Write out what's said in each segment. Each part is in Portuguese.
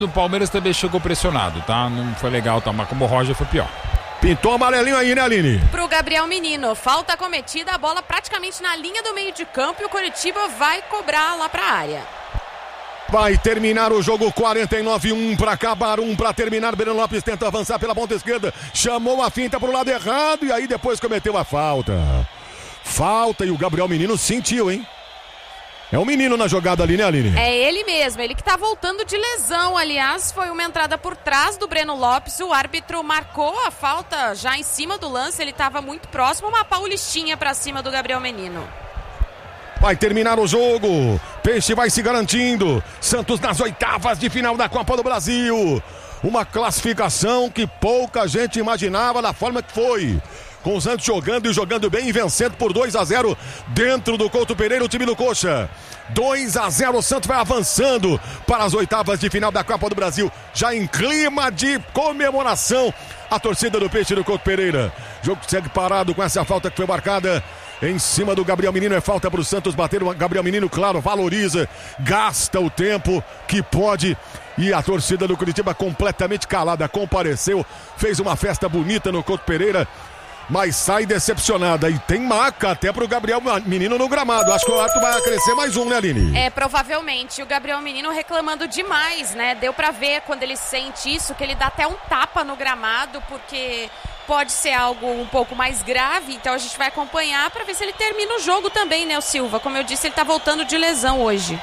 O Palmeiras também chegou pressionado, tá? Não foi legal, tá? Mas como o Roger foi pior. Pintou amarelinho aí, né, Aline? Pro Gabriel Menino, falta cometida, a bola praticamente na linha do meio de campo e o Coritiba vai cobrar lá pra área. Vai terminar o jogo, 49-1 para acabar, 1 para terminar. Breno Lopes tenta avançar pela ponta esquerda, chamou a finta pro lado errado e aí depois cometeu a falta. Falta e o Gabriel Menino sentiu, hein? É o menino na jogada ali, né, Aline? É ele mesmo, ele que tá voltando de lesão, aliás, foi uma entrada por trás do Breno Lopes, o árbitro marcou a falta já em cima do lance, ele tava muito próximo, uma paulistinha pra cima do Gabriel Menino. Vai terminar o jogo, Peixe vai se garantindo, Santos nas oitavas de final da Copa do Brasil. Uma classificação que pouca gente imaginava da forma que foi. Com o Santos jogando e jogando bem e vencendo por 2-0 dentro do Couto Pereira, o time do Coxa. 2-0, o Santos vai avançando para as oitavas de final da Copa do Brasil. Já em clima de comemoração, a torcida do Peixe do Couto Pereira. O jogo segue parado com essa falta que foi marcada em cima do Gabriel Menino. É falta para o Santos bater. O Gabriel Menino, claro, valoriza, gasta o tempo que pode. E a torcida do Curitiba completamente calada, compareceu, fez uma festa bonita no Couto Pereira, mas sai decepcionada. E tem maca até pro Gabriel Menino no gramado. Acho que o árbitro vai crescer mais um, né, Aline? É, provavelmente. O Gabriel Menino reclamando demais, né? Deu pra ver quando ele sente isso, que ele dá até um tapa no gramado, porque pode ser algo um pouco mais grave. Então a gente vai acompanhar pra ver se ele termina o jogo também, né, o Silva? Como eu disse, ele tá voltando de lesão hoje.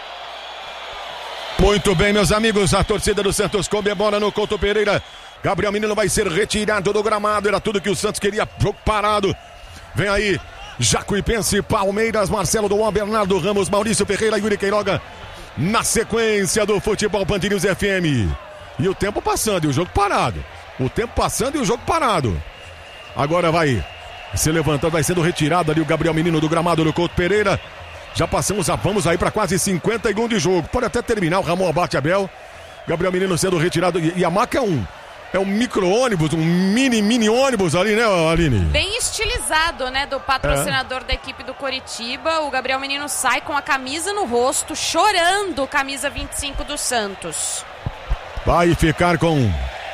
Muito bem, meus amigos. A torcida do Santos comemora no Couto Pereira. Gabriel Menino vai ser retirado do gramado. Era tudo que o Santos queria. Jogo parado. Vem aí Jacuipense, Palmeiras, Marcelo Duó, Bernardo Ramos, Maurício Ferreira, Yuri Queiroga. Na sequência do futebol Band News FM. E o tempo passando e o jogo parado. O tempo passando e o jogo parado. Agora vai se levantando, vai sendo retirado ali o Gabriel Menino do gramado do Couto Pereira. Já vamos aí para quase 50 segundos de jogo. Pode até terminar o Ramon Abate Abel. Gabriel Menino sendo retirado. E a maca é um micro-ônibus, um mini ônibus ali, né, Aline? Bem estilizado, né, do patrocinador da equipe do Coritiba. O Gabriel Menino sai com a camisa no rosto, chorando, camisa 25 do Santos. Vai ficar com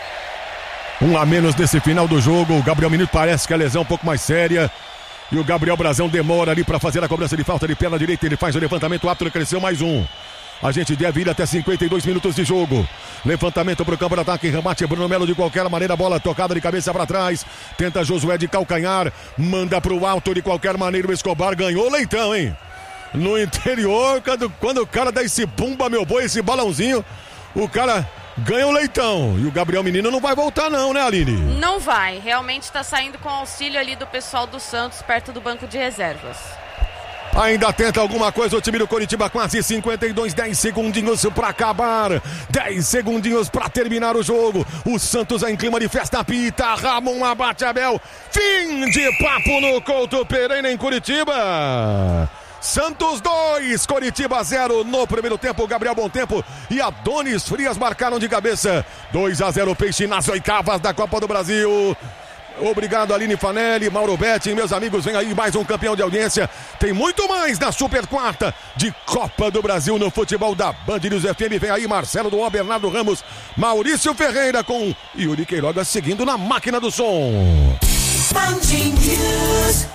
um a menos nesse final do jogo. O Gabriel Menino parece que a lesão é um pouco mais séria. E o Gabriel Brazão demora ali para fazer a cobrança de falta de perna direita. Ele faz o levantamento, o árbitro cresceu mais um. A gente deve ir até 52 minutos de jogo. Levantamento para o campo de ataque. Remate Bruno Melo de qualquer maneira. Bola tocada de cabeça para trás. Tenta Josué de calcanhar. Manda para o alto de qualquer maneira. O Escobar ganhou o leitão, hein? No interior, quando o cara dá esse bumba, meu boi, esse balãozinho, o cara ganha o leitão. E o Gabriel Menino não vai voltar não, né, Aline? Não vai. Realmente está saindo com auxílio ali do pessoal do Santos, perto do banco de reservas. Ainda tenta alguma coisa o time do Coritiba, quase 52, 10 segundinhos para acabar, 10 segundinhos para terminar o jogo. O Santos em clima de festa, apita, Ramon Abate Abel. Fim de papo no Couto Pereira em Curitiba. Santos 2, Coritiba 0 no primeiro tempo. Gabriel Bom Tempo e Adonis Frias marcaram de cabeça. 2-0 Peixe nas oitavas da Copa do Brasil. Obrigado, Aline Fanelli, Mauro Betti, meus amigos, vem aí mais um campeão de audiência. Tem muito mais na Super Quarta de Copa do Brasil no futebol da Band News FM. Vem aí Marcelo Duó, Bernardo Ramos, Maurício Ferreira com Yuri Queiroga seguindo na máquina do som. Band News.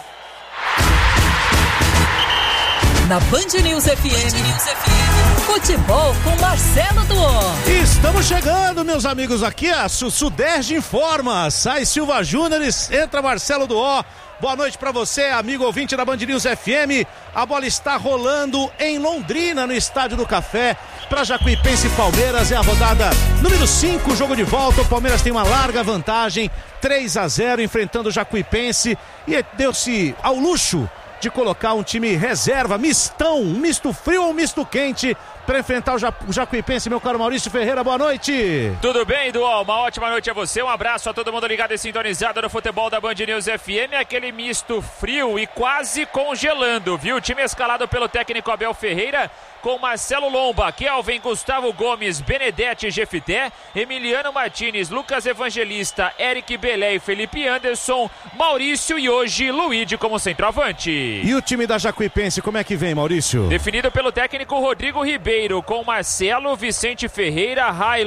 Na Band News FM, futebol com Marcelo Duó. Estamos chegando, meus amigos, aqui a Sudeste informa. Sai Silva Júnior, entra Marcelo Duó. Boa noite para você, amigo ouvinte da Band News FM. A bola está rolando em Londrina, no Estádio do Café, para Jacuipense e Palmeiras. É a rodada número 5, jogo de volta. O Palmeiras tem uma larga vantagem, 3-0, enfrentando o Jacuipense. E deu-se ao luxo de colocar um time reserva, mistão, um misto frio ou um misto quente, para enfrentar o Jacuipense. Meu caro Maurício Ferreira, boa noite. Tudo bem, Duó? Uma ótima noite a você, um abraço a todo mundo ligado e sintonizado no futebol da Band News FM. Aquele misto frio e quase congelando, viu? O time escalado pelo técnico Abel Ferreira, com Marcelo Lomba, Kelvin, Gustavo Gomes, Benedetti, Jefité, Emiliano Martins, Lucas Evangelista, Eric Belé e Felipe Anderson, Maurício e hoje Luíde como centroavante. E o time da Jacuipense, como é que vem, Maurício? Definido pelo técnico Rodrigo Ribeiro. zagueiro com Marcelo, Vicente Ferreira,